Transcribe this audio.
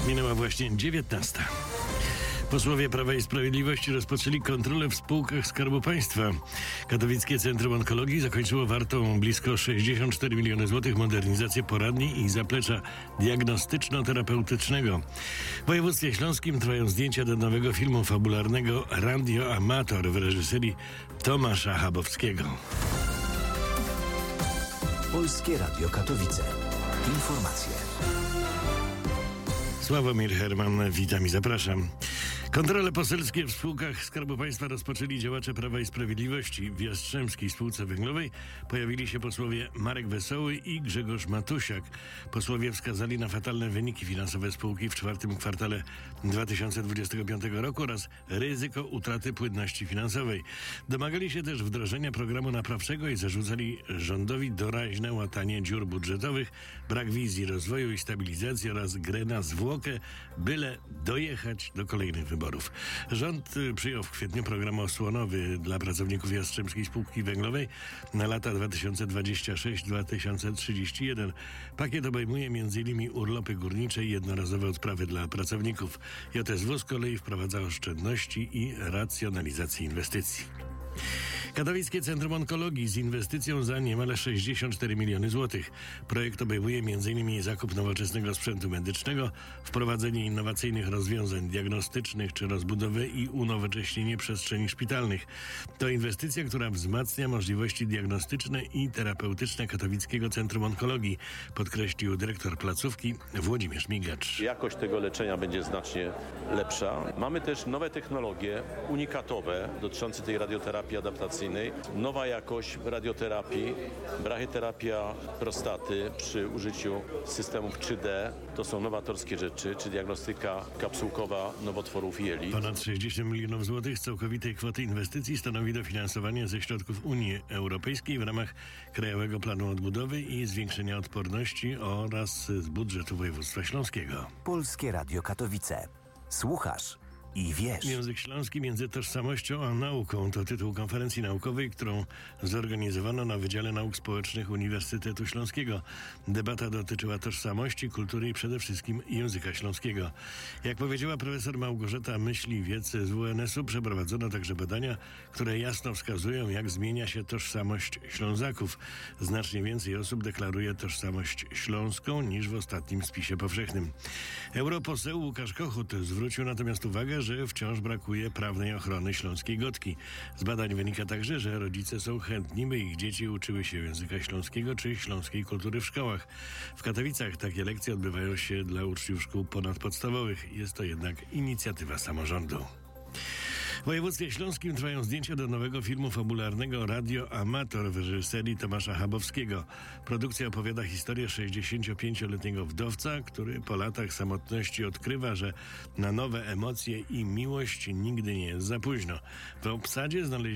Minęła właśnie 19. Posłowie Prawa i Sprawiedliwości rozpoczęli kontrolę w spółkach Skarbu Państwa. Katowickie Centrum Onkologii zakończyło wartą blisko 64 miliony złotych modernizację poradni i zaplecza diagnostyczno-terapeutycznego. W województwie śląskim trwają zdjęcia do nowego filmu fabularnego Radio Amator w reżyserii Tomasza Chabowskiego. Polskie Radio Katowice. Informacje. Sławomir Herman, witam i zapraszam. Kontrole poselskie w spółkach Skarbu Państwa rozpoczęli działacze Prawa i Sprawiedliwości. W Jastrzębskiej Spółce Węglowej pojawili się posłowie Marek Wesoły i Grzegorz Matusiak. Posłowie wskazali na fatalne wyniki finansowe spółki w czwartym kwartale 2025 roku oraz ryzyko utraty płynności finansowej. Domagali się też wdrożenia programu naprawczego i zarzucali rządowi doraźne łatanie dziur budżetowych, brak wizji rozwoju i stabilizacji oraz grę na zwłokę, byle dojechać do kolejnych wyborów. Rząd przyjął w kwietniu program osłonowy dla pracowników Jastrzębskiej Spółki Węglowej na lata 2026-2031. Pakiet obejmuje m.in. urlopy górnicze i jednorazowe odprawy dla pracowników. JSW z kolei wprowadza oszczędności i racjonalizację inwestycji. Katowickie Centrum Onkologii z inwestycją za niemal 64 miliony złotych. Projekt obejmuje m.in. zakup nowoczesnego sprzętu medycznego, wprowadzenie innowacyjnych rozwiązań diagnostycznych czy rozbudowę i unowocześnienie przestrzeni szpitalnych. To inwestycja, która wzmacnia możliwości diagnostyczne i terapeutyczne Katowickiego Centrum Onkologii, podkreślił dyrektor placówki Włodzimierz Migacz. Jakość tego leczenia będzie znacznie lepsza. Mamy też nowe technologie unikatowe dotyczące tej radioterapii adaptacyjnej. Nowa jakość radioterapii, brachyterapia prostaty przy użyciu systemów 3D. To są nowatorskie rzeczy, czy diagnostyka kapsułkowa nowotworów jelit. Ponad 60 milionów złotych z całkowitej kwoty inwestycji stanowi dofinansowanie ze środków Unii Europejskiej w ramach Krajowego Planu Odbudowy i Zwiększenia Odporności oraz z budżetu województwa śląskiego. Polskie Radio Katowice. Słuchasz i wiesz. Język śląski między tożsamością a nauką to tytuł konferencji naukowej, którą zorganizowano na Wydziale Nauk Społecznych Uniwersytetu Śląskiego. Debata dotyczyła tożsamości, kultury i przede wszystkim języka śląskiego. Jak powiedziała profesor Małgorzata Myśliwiec z WNS-u, przeprowadzono także badania, które jasno wskazują, jak zmienia się tożsamość Ślązaków. Znacznie więcej osób deklaruje tożsamość śląską niż w ostatnim spisie powszechnym. Europoseł Łukasz Kochut zwrócił natomiast uwagę, że wciąż brakuje prawnej ochrony śląskiej gotki. Z badań wynika także, że rodzice są chętni, by ich dzieci uczyły się języka śląskiego czy śląskiej kultury w szkołach. W Katowicach takie lekcje odbywają się dla uczniów szkół ponadpodstawowych. Jest to jednak inicjatywa samorządu. W województwie śląskim trwają zdjęcia do nowego filmu fabularnego Radio Amator w reżyserii Tomasza Chabowskiego. Produkcja opowiada historię 65-letniego wdowca, który po latach samotności odkrywa, że na nowe emocje i miłość nigdy nie jest za późno. W obsadzie znaleźli